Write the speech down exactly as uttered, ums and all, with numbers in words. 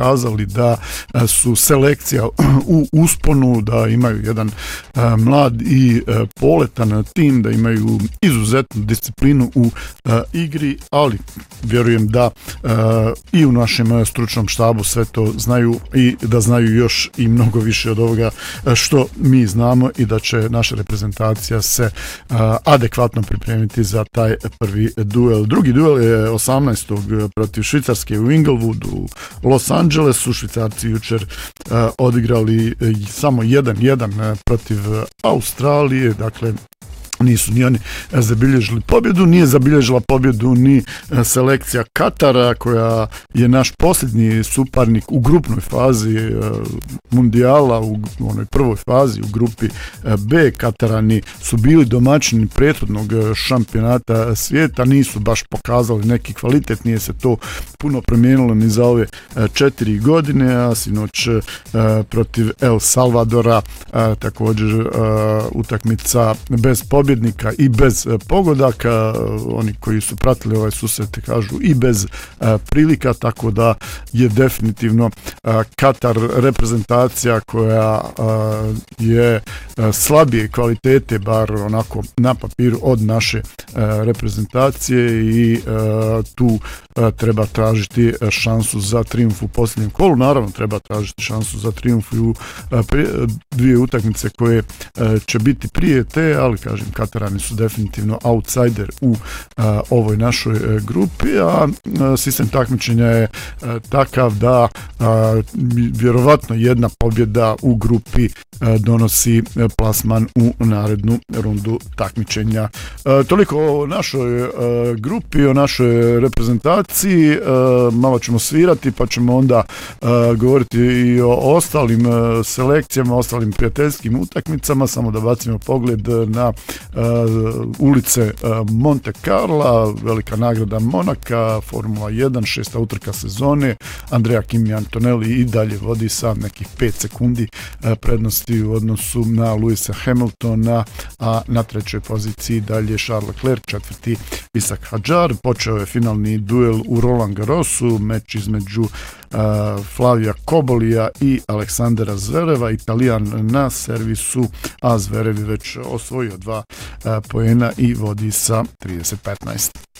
pokazali da su selekcija u usponu, da imaju jedan mlad i poletan tim, da imaju izuzetnu disciplinu u igri, ali vjerujem da i u našem stručnom štabu sve to znaju i da znaju još i mnogo više od ovoga što mi znamo i da će naša reprezentacija se adekvatno pripremiti za taj prvi duel. Drugi duel je osamnaestog protiv Švicarske u Inglewoodu u Los Angelesu. Švicarci jučer odigrali samo jedan jedan protiv Australije, dakle nisu ni oni zabilježili pobjedu, nije zabilježila pobjedu ni selekcija Katara, koja je naš posljednji suparnik u grupnoj fazi mundijala, u onoj prvoj fazi u grupi B. Katarani su bili domaćini prethodnog šampionata svijeta, nisu baš pokazali neki kvalitet, nije se to puno promijenilo ni za ove četiri godine, a sinoć protiv El Salvadora također utakmica bez pobjede i bez pogodaka, oni koji su pratili ovaj susret kažu i bez a, prilika, tako da je definitivno a, Katar reprezentacija koja a, je a, slabije kvalitete, bar onako na papiru, od naše a, reprezentacije i a, tu a, treba tražiti šansu za trijumf u posljednjem kolu. Naravno treba tražiti šansu za trijumf u a, prije, dvije utakmice koje a, će biti prije te, ali kažem, Katarani su definitivno outsider u a, ovoj našoj a, grupi, a, a sistem takmičenja je a, takav da a, vjerovatno jedna pobjeda u grupi a, donosi a, plasman u narednu rundu takmičenja. A, toliko o našoj a, grupi, o našoj reprezentaciji. A, malo ćemo svirati pa ćemo onda a, govoriti i o ostalim a, selekcijama, ostalim prijateljskim utakmicama. Samo da bacimo pogled na a, ulice Monte Carla, velika nagrada Monaka, Formula jedan, šesta utrka sezone. Andrea Kimi Antonelli i dalje vodi sa nekih pet sekundi prednosti u odnosu na Lewisa Hamiltona, a na trećoj poziciji dalje Charles Leclerc, četvrti Isak Hadjar. Počeo je finalni duel u Roland Garrosu, meč između uh, Flavija Kobolija i Aleksandra Zvereva, Italijan na servisu, a Zverev je već osvojio dva uh, poena i vodi sa trideset petnaest.